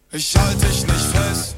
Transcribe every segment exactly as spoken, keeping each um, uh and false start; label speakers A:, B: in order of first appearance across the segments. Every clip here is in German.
A: Ich halte dich nicht fest.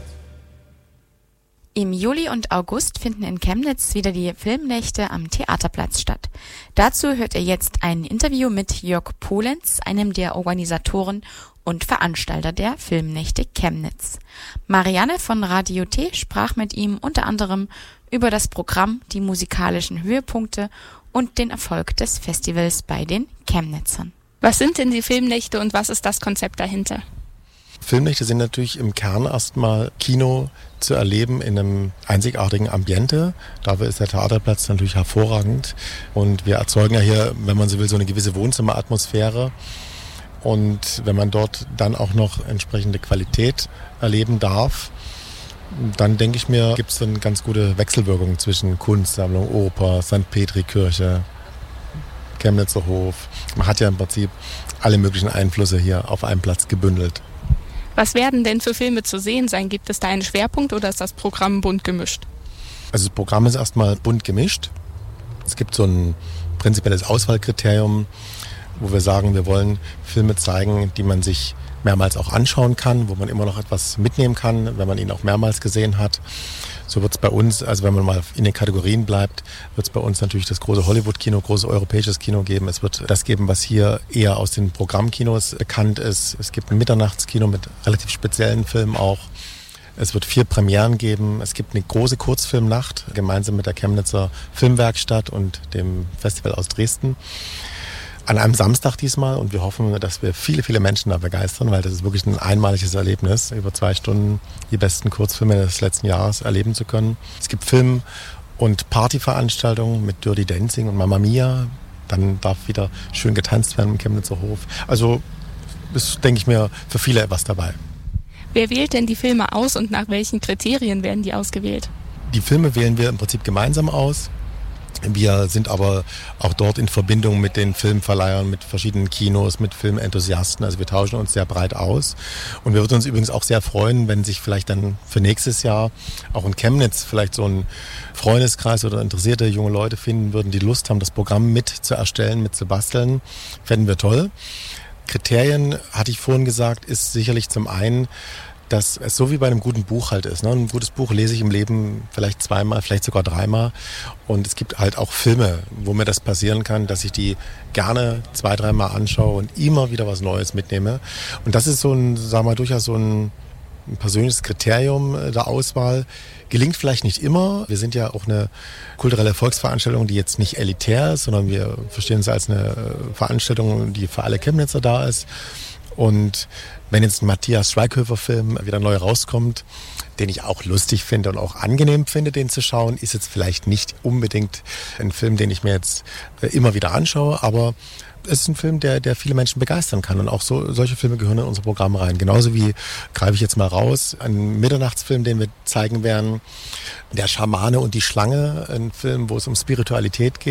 B: Im Juli und August finden in Chemnitz wieder die Filmnächte am Theaterplatz statt. Dazu hört ihr jetzt ein Interview mit Jörg Polenz, einem der Organisatoren und Veranstalter der Filmnächte Chemnitz. Marianne von Radio T sprach mit ihm unter anderem über das Programm, die musikalischen Höhepunkte und den Erfolg des Festivals bei den Chemnitzern.
C: Was sind denn die Filmnächte und was ist das Konzept dahinter?
D: Filmnächte sind natürlich im Kern erstmal Kino zu erleben in einem einzigartigen Ambiente. Dafür ist der Theaterplatz natürlich hervorragend. Und wir erzeugen ja hier, wenn man so will, so eine gewisse Wohnzimmeratmosphäre. Und wenn man dort dann auch noch entsprechende Qualität erleben darf, dann denke ich mir, gibt es eine ganz gute Wechselwirkung zwischen Kunstsammlung, Oper, Sankt Petri-Kirche, Chemnitzer Hof. Man hat ja im Prinzip alle möglichen Einflüsse hier auf einem Platz gebündelt.
C: Was werden denn für Filme zu sehen sein? Gibt es da einen Schwerpunkt oder ist das Programm bunt gemischt?
D: Also das Programm ist erstmal bunt gemischt. Es gibt so ein prinzipielles Auswahlkriterium, wo wir sagen, wir wollen Filme zeigen, die man sich mehrmals auch anschauen kann, wo man immer noch etwas mitnehmen kann, wenn man ihn auch mehrmals gesehen hat. So wird es bei uns, also wenn man mal in den Kategorien bleibt, wird es bei uns natürlich das große Hollywood-Kino, großes europäisches Kino geben. Es wird das geben, was hier eher aus den Programmkinos bekannt ist. Es gibt ein Mitternachtskino mit relativ speziellen Filmen auch. Es wird vier Premieren geben. Es gibt eine große Kurzfilmnacht, gemeinsam mit der Chemnitzer Filmwerkstatt und dem Festival aus Dresden. An einem Samstag diesmal, und wir hoffen, dass wir viele, viele Menschen da begeistern, weil das ist wirklich ein einmaliges Erlebnis, über zwei Stunden die besten Kurzfilme des letzten Jahres erleben zu können. Es gibt Film- und Partyveranstaltungen mit Dirty Dancing und Mamma Mia. Dann darf wieder schön getanzt werden im Chemnitzer Hof. Also ist, denke ich mir, für viele etwas dabei.
C: Wer wählt denn die Filme aus und nach welchen Kriterien werden die ausgewählt?
D: Die Filme wählen wir im Prinzip gemeinsam aus. Wir sind aber auch dort in Verbindung mit den Filmverleihern, mit verschiedenen Kinos, mit Filmenthusiasten. Also wir tauschen uns sehr breit aus. Und wir würden uns übrigens auch sehr freuen, wenn sich vielleicht dann für nächstes Jahr auch in Chemnitz vielleicht so ein Freundeskreis oder interessierte junge Leute finden würden, die Lust haben, das Programm mit zu erstellen, mit zu basteln. Fänden wir toll. Kriterien, hatte ich vorhin gesagt, ist sicherlich zum einen, dass es so wie bei einem guten Buch halt ist. Ne? Ein gutes Buch lese ich im Leben vielleicht zweimal, vielleicht sogar dreimal. Und es gibt halt auch Filme, wo mir das passieren kann, dass ich die gerne zwei, dreimal anschaue und immer wieder was Neues mitnehme. Und das ist so ein, sagen wir mal, durchaus so ein, ein persönliches Kriterium der Auswahl. Gelingt vielleicht nicht immer. Wir sind ja auch eine kulturelle Volksveranstaltung, die jetzt nicht elitär ist, sondern wir verstehen es als eine Veranstaltung, die für alle Chemnitzer da ist. Und wenn jetzt ein Matthias Schweighöfer-Film wieder neu rauskommt, den ich auch lustig finde und auch angenehm finde, den zu schauen, ist jetzt vielleicht nicht unbedingt ein Film, den ich mir jetzt immer wieder anschaue, aber es ist ein Film, der, der viele Menschen begeistern kann. Und auch so, solche Filme gehören in unser Programm rein. Genauso wie, greife ich jetzt mal raus, ein Mitternachtsfilm, den wir zeigen werden, Der Schamane und die Schlange, ein Film, wo es um Spiritualität geht.